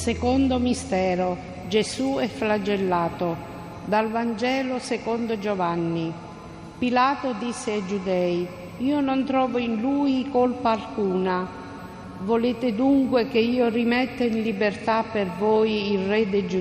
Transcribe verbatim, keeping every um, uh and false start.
Secondo mistero, Gesù è flagellato. Dal Vangelo secondo Giovanni. Pilato disse ai Giudei: io non trovo in lui colpa alcuna. Volete dunque che io rimetta in libertà per voi il re dei Giudei?